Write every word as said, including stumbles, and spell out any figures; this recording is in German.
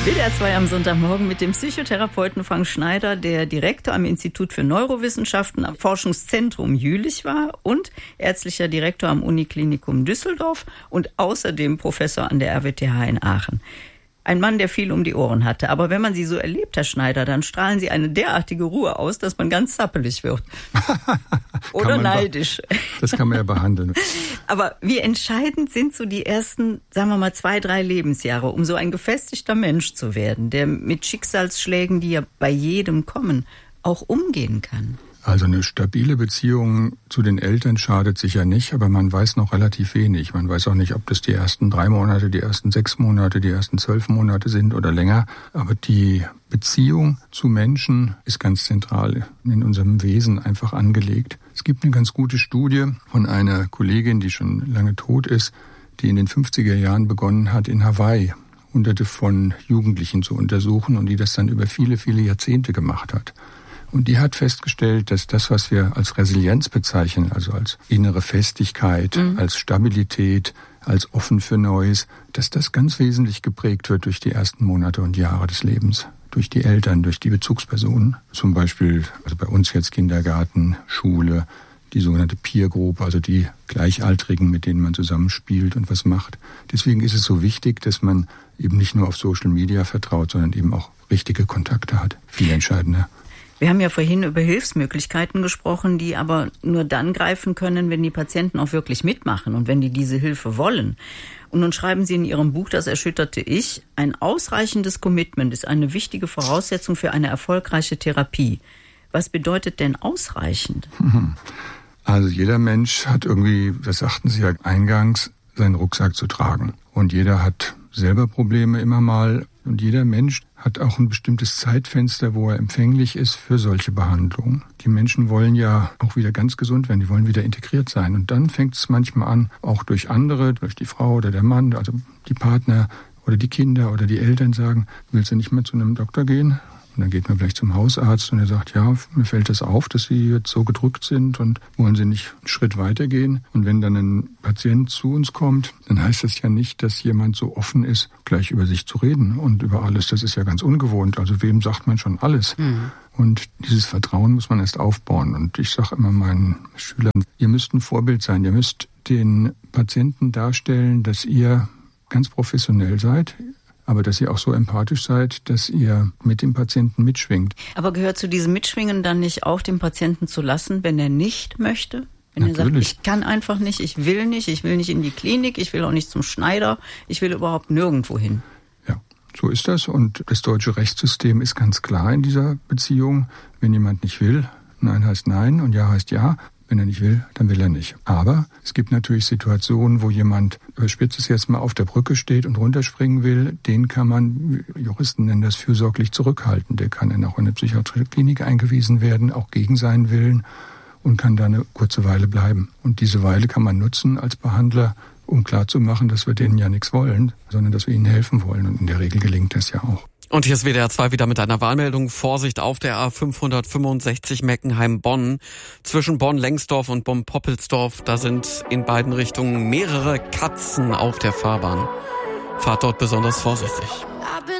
W D R zwei am Sonntagmorgen mit dem Psychotherapeuten Frank Schneider, der Direktor am Institut für Neurowissenschaften am Forschungszentrum Jülich war und ärztlicher Direktor am Uniklinikum Düsseldorf und außerdem Professor an der R W T H in Aachen. Ein Mann, der viel um die Ohren hatte. Aber wenn man Sie so erlebt, Herr Schneider, dann strahlen Sie eine derartige Ruhe aus, dass man ganz zappelig wird. Oder neidisch. Das kann man ja behandeln. Aber wie entscheidend sind so die ersten, sagen wir mal, zwei, drei Lebensjahre, um so ein gefestigter Mensch zu werden, der mit Schicksalsschlägen, die ja bei jedem kommen, auch umgehen kann? Also eine stabile Beziehung zu den Eltern schadet sicher nicht, aber man weiß noch relativ wenig. Man weiß auch nicht, ob das die ersten drei Monate, die ersten sechs Monate, die ersten zwölf Monate sind oder länger. Aber die Beziehung zu Menschen ist ganz zentral in unserem Wesen einfach angelegt. Es gibt eine ganz gute Studie von einer Kollegin, die schon lange tot ist, die in den fünfziger Jahren begonnen hat, in Hawaii Hunderte von Jugendlichen zu untersuchen und die das dann über viele, viele Jahrzehnte gemacht hat. Und die hat festgestellt, dass das, was wir als Resilienz bezeichnen, also als innere Festigkeit, mhm. als Stabilität, als offen für Neues, dass das ganz wesentlich geprägt wird durch die ersten Monate und Jahre des Lebens, durch die Eltern, durch die Bezugspersonen. Zum Beispiel, also bei uns jetzt Kindergarten, Schule, die sogenannte Peer Group, also die Gleichaltrigen, mit denen man zusammenspielt und was macht. Deswegen ist es so wichtig, dass man eben nicht nur auf Social Media vertraut, sondern eben auch richtige Kontakte hat. Viel entscheidender. Wir haben ja vorhin über Hilfsmöglichkeiten gesprochen, die aber nur dann greifen können, wenn die Patienten auch wirklich mitmachen und wenn die diese Hilfe wollen. Und nun schreiben Sie in Ihrem Buch, das erschütterte ich, ein ausreichendes Commitment ist eine wichtige Voraussetzung für eine erfolgreiche Therapie. Was bedeutet denn ausreichend? Also jeder Mensch hat irgendwie, das sagten Sie ja eingangs, seinen Rucksack zu tragen. Und jeder hat selber Probleme immer mal. Und jeder Mensch hat auch ein bestimmtes Zeitfenster, wo er empfänglich ist für solche Behandlungen. Die Menschen wollen ja auch wieder ganz gesund werden, die wollen wieder integriert sein. Und dann fängt es manchmal an, auch durch andere, durch die Frau oder der Mann, also die Partner oder die Kinder oder die Eltern sagen, willst du nicht mehr zu einem Doktor gehen? Und dann geht man vielleicht zum Hausarzt und er sagt, ja, mir fällt das auf, dass Sie jetzt so gedrückt sind und wollen Sie nicht einen Schritt weitergehen? Und wenn dann ein Patient zu uns kommt, dann heißt das ja nicht, dass jemand so offen ist, gleich über sich zu reden und über alles. Das ist ja ganz ungewohnt. Also wem sagt man schon alles? Mhm. Und dieses Vertrauen muss man erst aufbauen. Und ich sage immer meinen Schülern, ihr müsst ein Vorbild sein. Ihr müsst den Patienten darstellen, dass ihr ganz professionell seid, aber dass ihr auch so empathisch seid, dass ihr mit dem Patienten mitschwingt. Aber gehört zu diesem Mitschwingen dann nicht auch, den Patienten zu lassen, wenn er nicht möchte? Wenn Natürlich. er sagt, ich kann einfach nicht, ich will nicht, ich will nicht in die Klinik, ich will auch nicht zum Schneider, ich will überhaupt nirgendwo hin. Ja, so ist das. Und das deutsche Rechtssystem ist ganz klar in dieser Beziehung. Wenn jemand nicht will, Nein heißt Nein und Ja heißt Ja. Wenn er nicht will, dann will er nicht. Aber es gibt natürlich Situationen, wo jemand, überspitzt es jetzt mal, auf der Brücke steht und runterspringen will. Den kann man, Juristen nennen das, fürsorglich zurückhalten. Der kann dann auch in eine psychiatrische Klinik eingewiesen werden, auch gegen seinen Willen, und kann da eine kurze Weile bleiben. Und diese Weile kann man nutzen als Behandler, um klarzumachen, dass wir denen ja nichts wollen, sondern dass wir ihnen helfen wollen. Und in der Regel gelingt das ja auch. Und hier ist W D R zwei wieder mit einer Wahlmeldung. Vorsicht auf der A fünfhundertfünfundsechzig Meckenheim-Bonn. Zwischen Bonn-Lengsdorf und Bonn-Poppelsdorf, da sind in beiden Richtungen mehrere Katzen auf der Fahrbahn. Fahrt dort besonders vorsichtig.